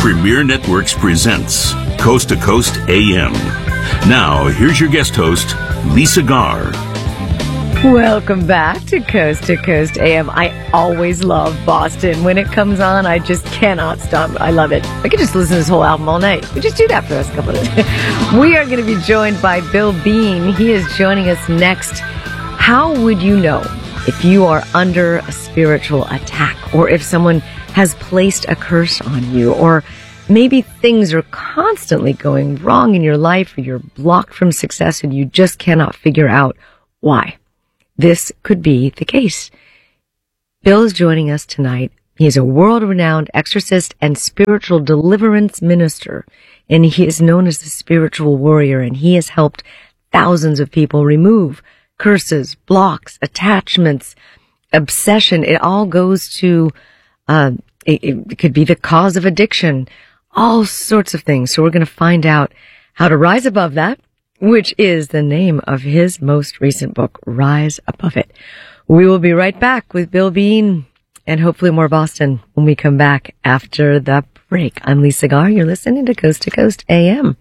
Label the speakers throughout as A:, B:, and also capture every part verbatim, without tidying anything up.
A: Premier Networks presents Coast to Coast A M. Now, here's your guest host, Lisa Garr.
B: Welcome back to Coast to Coast A M. I always love Boston. When it comes on, I just cannot stop. I love it. I could just listen to this whole album all night. We just do that for the rest of a couple of days. We are going to be joined by Bill Bean. He is joining us next. How would you know if you are under a spiritual attack, or if someone has placed a curse on you, or maybe things are constantly going wrong in your life, or you're blocked from success and you just cannot figure out why? This could be the case. Bill is joining us tonight. He is a world-renowned exorcist and spiritual deliverance minister, and he is known as the spiritual warrior, and he has helped thousands of people remove curses, blocks, attachments, obsession. It all goes to, uh, it, it could be the cause of addiction, all sorts of things. So we're going to find out how to rise above that, which is the name of his most recent book, Rise Above It. We will be right back with Bill Bean and hopefully more Boston when we come back after the break. I'm Lisa Garr. You're listening to Coast to Coast A M.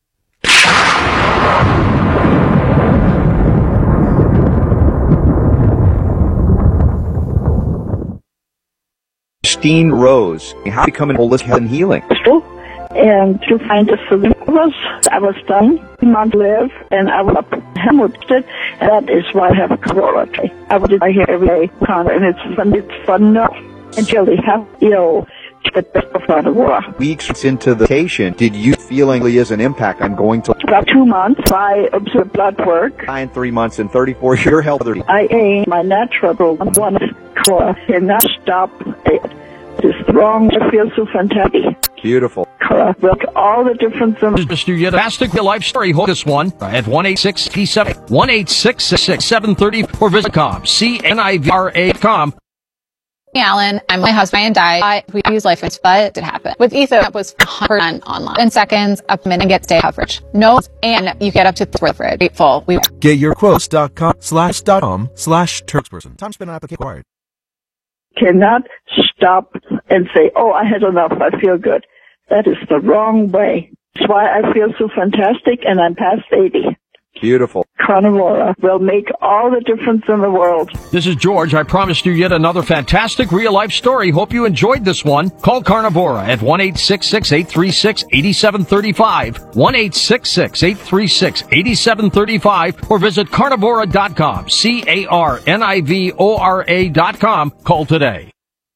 C: Christine Rose, how to become an holistic health and healing.
D: And to find a solution, I was done, month live, and I was hemorrhaged. That is why I have a Corona. I would do my hair every day, and it's fun. It's fun now. And Jelly, have you know, the best of the world.
C: Weeks into the vacation, did you feeling as an impact? I'm going to
D: about two months. I observed blood work.
C: Nine, three months, and thirty-four. Your health.
D: I aim my natural one core cannot stop it. It's wrong. I feel so fantastic.
C: Beautiful.
D: Look, all the difference in
E: Mister Fantastic Life Story. Hold this one at one eight six seven one eight six six seven three or visit com C N I V R A dot com.
F: Alan, I'm my husband and I. We use life insurance, but it did happen. With Ethos, it was one hundred percent online. In seconds, up a minute and get day coverage. No, and you get up to three for it. Grateful. We
G: Get your quotes dot com slash dot com slash Turksperson. Time spent on application required.
D: Cannot stop and say, oh, I had enough. I feel good. That is the wrong way. That's why I feel so fantastic, and I'm past eighty.
C: Beautiful.
D: Carnivora will make all the difference in the world.
E: This is George. I promised you yet another fantastic real-life story. Hope you enjoyed this one. Call Carnivora at one eight six six eight three six eight seven three five, one eight six six eight three six eight seven three five, or visit carnivora dot com, C A R N I V O R A dot com. Call today.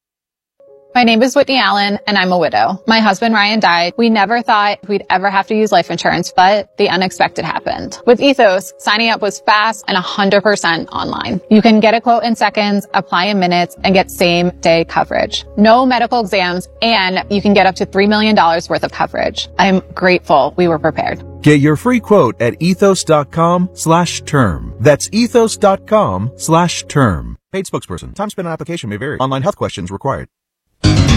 F: My name is Whitney Allen, and I'm a widow. My husband, Ryan, died. We never thought we'd ever have to use life insurance, but the unexpected happened. With Ethos, signing up was fast and one hundred percent online. You can get a quote in seconds, apply in minutes, and get same-day coverage. No medical exams, and you can get up to three million dollars worth of coverage. I'm grateful we were prepared.
G: Get your free quote at ethos dot com slash term. That's ethos dot com slash term. Paid spokesperson. Time spent on application may vary. Online health questions required.